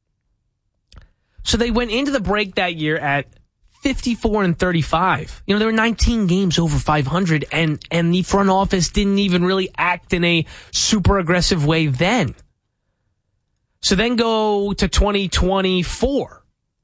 So they went into the break that year at 54-35. There were 19 games over 500, and the front office didn't even really act in a super aggressive way then. So then go to 2024.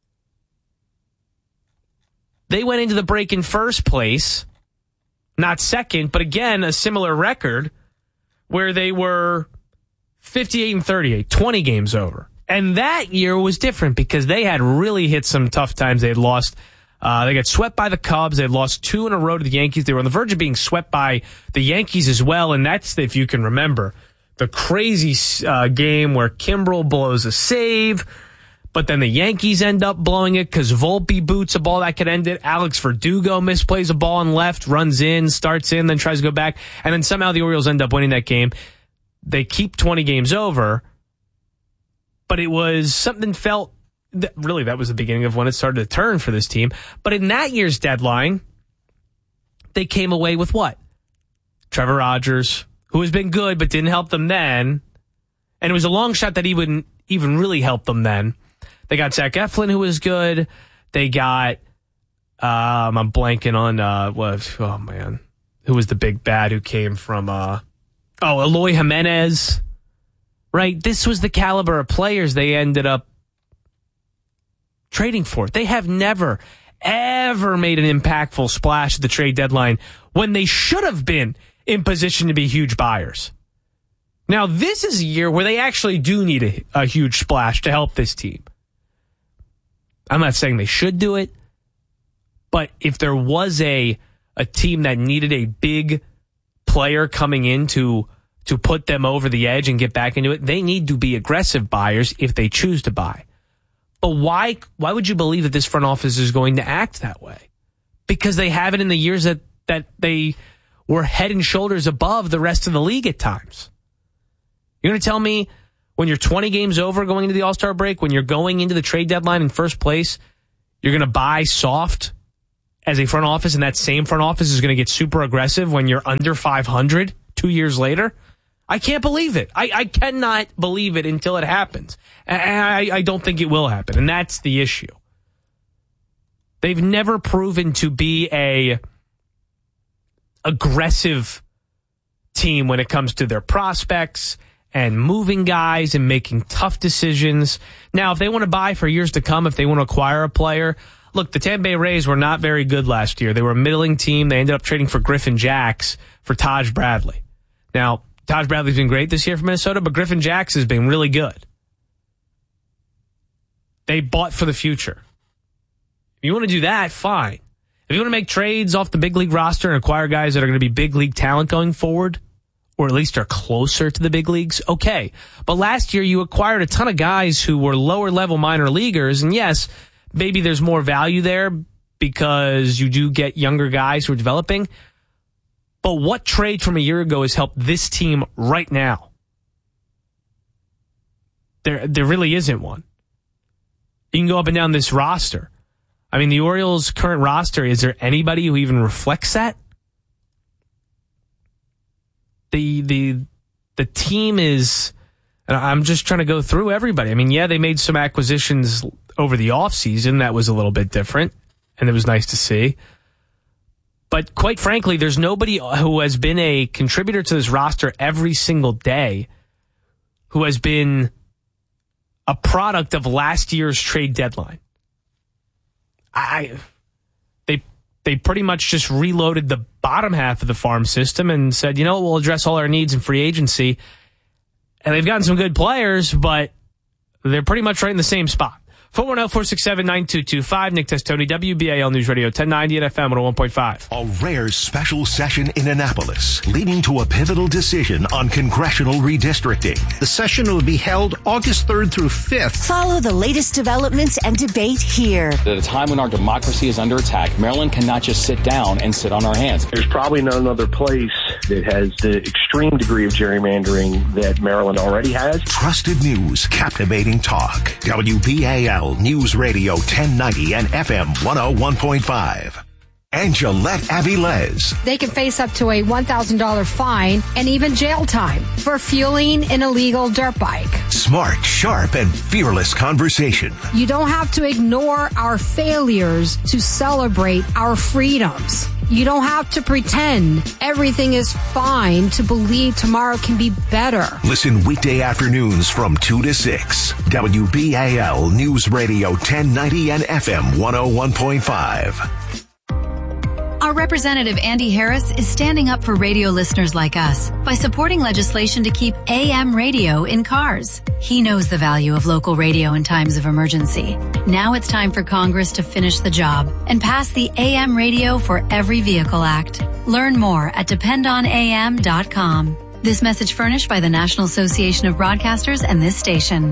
They went into the break in first place, not second, but again, a similar record where they were 58-38, 20 games over. And that year was different because they had really hit some tough times. They had lost, they got swept by the Cubs. They had lost 2 in a row to the Yankees. They were on the verge of being swept by the Yankees as well. And that's, if you can remember, the crazy game where Kimbrel blows a save, but then the Yankees end up blowing it because Volpe boots a ball that could end it. Alex Verdugo misplays a ball on left, runs in, starts in, then tries to go back. And then somehow the Orioles end up winning that game. They keep 20 games over. But it was something felt, really that was the beginning of when it started to turn for this team. But in that year's deadline, they came away with what? Trevor Rogers, who has been good but didn't help them then. And it was a long shot that he wouldn't even really help them then. They got Zach Eflin, who was good. They got, I'm blanking on, who was the big bad who came from, Eloy Jimenez. Right? This was the caliber of players they ended up trading for. They have never, ever made an impactful splash at the trade deadline when they should have been in position to be huge buyers. Now, this is a year where they actually do need a huge splash to help this team. I'm not saying they should do it, but if there was a team that needed a big player coming in to to put them over the edge and get back into it. They need to be aggressive buyers if they choose to buy. But why would you believe that this front office is going to act that way? Because they haven't in the years that they were head and shoulders above the rest of the league at times. You're going to tell me when you're 20 games over going into the All-Star break, when you're going into the trade deadline in first place, you're going to buy soft as a front office, and that same front office is going to get super aggressive when you're under 500 2 years later? I can't believe it. I cannot believe it until it happens. And I don't think it will happen, and that's the issue. They've never proven to be a aggressive team when it comes to their prospects and moving guys and making tough decisions. Now, if they want to buy for years to come, if they want to acquire a player, look, the Tampa Bay Rays were not very good last year. They were a middling team. They ended up trading for Griffin Jacks for Taj Bradley. Now, Taj Bradley's been great this year for Minnesota, but Griffin Jacks has been really good. They bought for the future. If you want to do that, fine. If you want to make trades off the big league roster and acquire guys that are going to be big league talent going forward, or at least are closer to the big leagues, okay. But last year you acquired a ton of guys who were lower level minor leaguers, and yes, maybe there's more value there because you do get younger guys who are developing. But what trade from a year ago has helped this team right now? There really isn't one. You can go up and down this roster. I mean, the Orioles' current roster, is there anybody who even reflects that? The team is, and I'm just trying to go through everybody. I mean, yeah, they made some acquisitions over the offseason. That was a little bit different, and it was nice to see. But quite frankly, there's nobody who has been a contributor to this roster every single day who has been a product of last year's trade deadline. They pretty much just reloaded the bottom half of the farm system and said, you know what, we'll address all our needs in free agency. And they've gotten some good players, but they're pretty much right in the same spot. 410-467-9225. Nick Testoni, WBAL News Radio 1090 at FM 101.5. A rare special session in Annapolis, leading to a pivotal decision on congressional redistricting. The session will be held August 3rd through 5th. Follow the latest developments and debate here. At a time when our democracy is under attack, Maryland cannot just sit down and sit on our hands. There's probably no other place that has the extreme degree of gerrymandering that Maryland already has. Trusted news, captivating talk. WBAL News Radio 1090 and FM 101.5. And Gillette Avilés. They can face up to a $1,000 fine and even jail time for fueling an illegal dirt bike. Smart, sharp, and fearless conversation. You don't have to ignore our failures to celebrate our freedoms. You don't have to pretend everything is fine to believe tomorrow can be better. Listen weekday afternoons from 2 to 6. WBAL News Radio 1090 and FM 101.5. Our representative Andy Harris is standing up for radio listeners like us by supporting legislation to keep AM radio in cars. He knows the value of local radio in times of emergency. Now it's time for Congress to finish the job and pass the AM Radio for Every Vehicle Act. Learn more at dependonam.com. This message furnished by the National Association of Broadcasters and this station.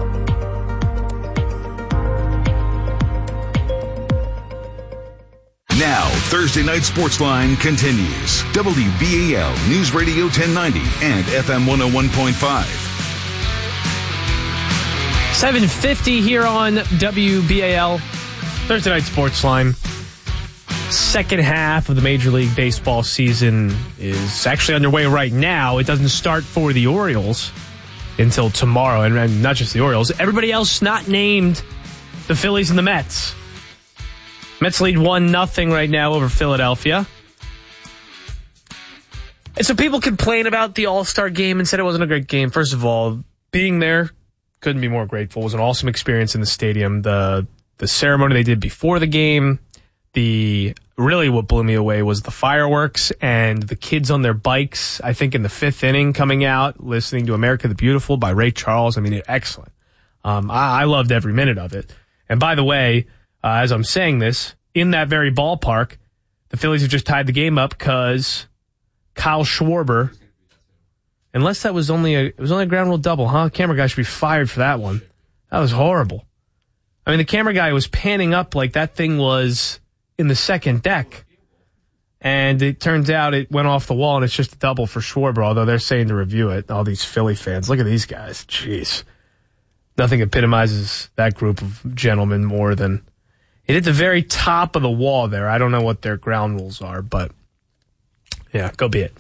Now, Thursday Night Sportsline continues. WBAL News Radio 1090 and FM 101.5. 7:50 here on WBAL. Thursday Night Sportsline. Second half of the Major League Baseball season is actually underway right now. It doesn't start for the Orioles until tomorrow. And not just the Orioles. Everybody else not named the Phillies and the Mets. Mets lead 1-0 right now over Philadelphia. And so people complain about the All-Star game and said it wasn't a great game. First of all, being there, couldn't be more grateful. It was an awesome experience in the stadium. The ceremony they did before the game, really what blew me away was the fireworks and the kids on their bikes, I think in the fifth inning coming out, listening to America the Beautiful by Ray Charles. I mean, excellent. I loved every minute of it. And by the way, as I'm saying this, in that very ballpark, the Phillies have just tied the game up because Kyle Schwarber Unless that was only a ground rule double, huh? Camera guy should be fired for that one. That was horrible. I mean, the camera guy was panning up like that thing was in the second deck. And it turns out it went off the wall, and it's just a double for Schwarber, although they're saying to review it. All these Philly fans. Look at these guys. Jeez. Nothing epitomizes that group of gentlemen more than it hit the very top of the wall there. I don't know what their ground rules are, but yeah, go be it.